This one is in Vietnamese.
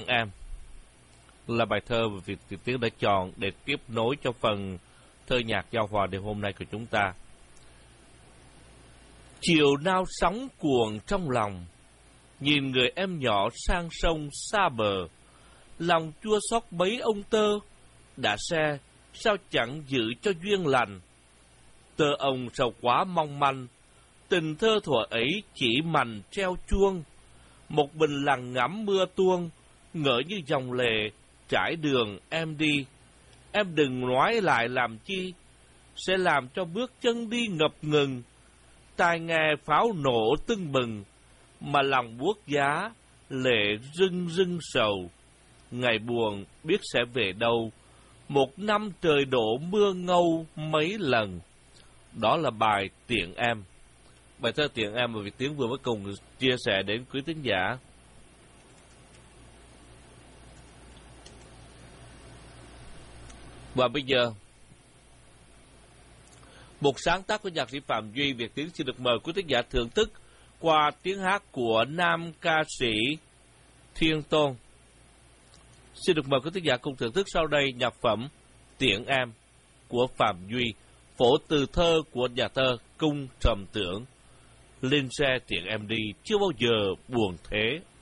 Tiễn Em là bài thơ mà Việt Tiến đã chọn để tiếp nối cho phần thơ nhạc giao hòa đêm hôm nay của chúng ta. Chiều nao sóng cuồn trong lòng, nhìn người em nhỏ sang sông xa bờ, lòng chua xót bấy ông tơ, đã xe sao chẳng giữ cho duyên lành. Tơ ông sao quá mong manh, tình thơ thuở ấy chỉ mành treo chuông. Một bình lặng ngắm mưa tuôn, ngỡ như dòng lệ trải đường em đi. Em đừng nói lại làm chi, sẽ làm cho bước chân đi ngập ngừng. Tai nghe pháo nổ tưng bừng, mà lòng buốt giá, lệ rưng rưng sầu. Ngày buồn biết sẽ về đâu, một năm trời đổ mưa ngâu mấy lần. Đó là bài Tiễn Em. Bài thơ Tiễn Em mà Việt Tiến vừa mới cùng chia sẻ đến quý tín giả. Và bây giờ, một sáng tác của nhạc sĩ Phạm Duy, Việt Tiến xin được mời quý tín giả thưởng thức qua tiếng hát của nam ca sĩ Thiên Tôn. Xin được mời quý tín giả cùng thưởng thức sau đây nhạc phẩm Tiễn Em của Phạm Duy, phổ từ thơ của nhà thơ Cung Trầm Tưởng. Lên xe tiễn em đi, chưa bao giờ buồn thế.